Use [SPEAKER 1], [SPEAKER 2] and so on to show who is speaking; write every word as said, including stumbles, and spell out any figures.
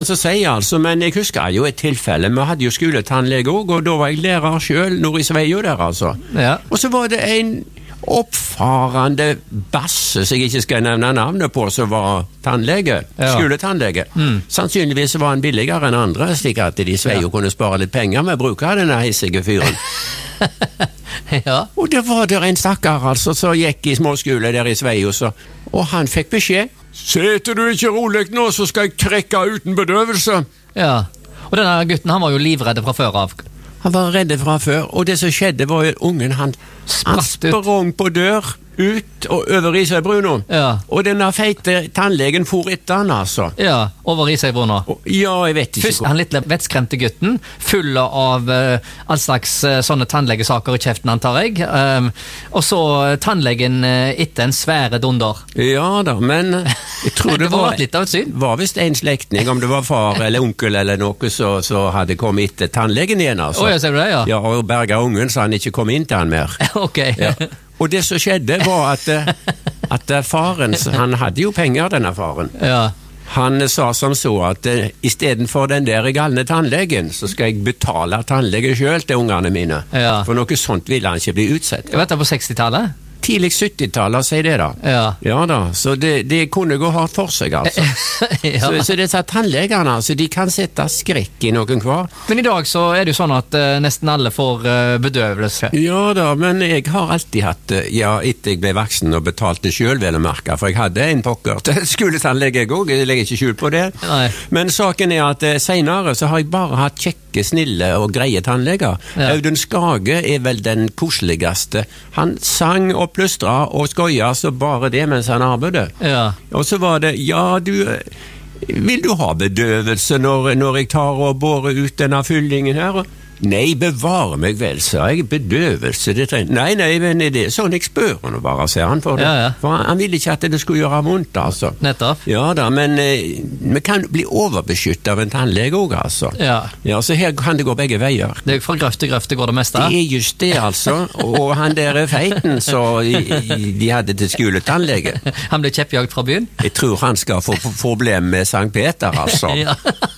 [SPEAKER 1] Så sier jeg altså, men jeg husker jo et tilfelle, vi hadde jo skoletannlege også, og da var jeg lærer selv, når i Sveio der altså.
[SPEAKER 2] Ja.
[SPEAKER 1] Og så var det en oppfarende basse, som jeg ikke skal nevne navnet på, som var tannlege,
[SPEAKER 2] Ja.
[SPEAKER 1] skoletannlege.
[SPEAKER 2] Mm.
[SPEAKER 1] Sannsynligvis var han billigere enn andre, slik at de i Sveio
[SPEAKER 2] Ja.
[SPEAKER 1] kunne spare litt penger med å bruke denne hissige fyren.
[SPEAKER 2] Ja.
[SPEAKER 1] Og det var der en stakkar altså, som gikk i småskole der i Sveio, så, og han fikk beskjed. Setter du ikke rolig nå, så skal jeg trekke uten bedøvelse.
[SPEAKER 2] Ja. Og denne gutten, han var jo livredde fra før av.
[SPEAKER 1] Han var redd fra før, og det som skjedde var jo ungen, han, han
[SPEAKER 2] Spratt ut.
[SPEAKER 1] sprang på dør, ut og over Risøybruno.
[SPEAKER 2] Ja.
[SPEAKER 1] Og denne feite tannlegen for etter han, altså.
[SPEAKER 2] Ja, over i seg nå.
[SPEAKER 1] Og, ja, jeg vet ikke
[SPEAKER 2] Først han litt vettskremte gutten, full av uh, all slags uh, sånne tannlegesaker i kjeften, antar jeg. Um, og så tannlegen uh, etter en svære dunder.
[SPEAKER 1] Ja da, men jeg tror det,
[SPEAKER 2] Det var
[SPEAKER 1] var,
[SPEAKER 2] litt av et syn.
[SPEAKER 1] var visst en slektning, om det var far eller onkel eller noe, så, så hadde kommet etter tannlegen igjen, altså.
[SPEAKER 2] Åja, ser du det, ja?
[SPEAKER 1] Ja, og berga ungen, så han ikke kom inn til han mer.
[SPEAKER 2] Ok.
[SPEAKER 1] Ja. Og det som skjedde var at, eh, at eh, faren, han hadde jo penger, denne faren.
[SPEAKER 2] Ja.
[SPEAKER 1] Han sa som så at eh, i stedet for den der galne tannlegen, så skal jeg betale tannlegen selv til ungene mine.
[SPEAKER 2] Ja.
[SPEAKER 1] For noe sånt ville han ikke bli utsatt.
[SPEAKER 2] Jeg vet det på sekstitallet.
[SPEAKER 1] Tidlig syttitallet, sier det da.
[SPEAKER 2] Ja.
[SPEAKER 1] Ja da, så det, det kunne gå hardt for seg, altså.
[SPEAKER 2] Ja.
[SPEAKER 1] Så, så disse tannlegene, altså, de kan sette skrekk i noen hver.
[SPEAKER 2] Men i dag så er det jo sånn at uh, nesten alle får uh, bedøvelse.
[SPEAKER 1] Ja da, men jeg har alltid hatt, ja, etter jeg ble voksen og betalte selv vel å merke, for jeg hadde en pokker til skoletannlege jeg også, jeg legger ikke skjul på det.
[SPEAKER 2] Nei.
[SPEAKER 1] Men saken er at eh, senere så har jeg bare hatt kjekke, snille og greie tannleger.
[SPEAKER 2] Ja.
[SPEAKER 1] Audun Skage er vel den koseligste. Han sang og plystra og skoja så bare det mens han arbeidet.
[SPEAKER 2] Ja.
[SPEAKER 1] Og så var det, ja du, vil du ha bedøvelse når, når jeg tar og borer ut denne fyllingen her? Nei, bevare meg vel, sa jeg, bedøvelse, det trenger... Nei, nei, men det er sånn jeg spør han bare, sier han for det.
[SPEAKER 2] Ja, ja.
[SPEAKER 1] For han, han ville ikke at det skulle gjøre vondt, altså.
[SPEAKER 2] Nettopp.
[SPEAKER 1] Ja da, men eh, vi kan bli overbeskyttet av en tannlege også, altså.
[SPEAKER 2] Ja.
[SPEAKER 1] Ja, så her kan det gå begge veier.
[SPEAKER 2] Det er fra grøft til grøft det går det meste.
[SPEAKER 1] Det er just det, altså. Og han der feiten, så de hadde til skoletannlege.
[SPEAKER 2] Han ble kjeppjagt fra byen.
[SPEAKER 1] Jeg tror han skal få få problem med Sankt Peter, altså.
[SPEAKER 2] Ja.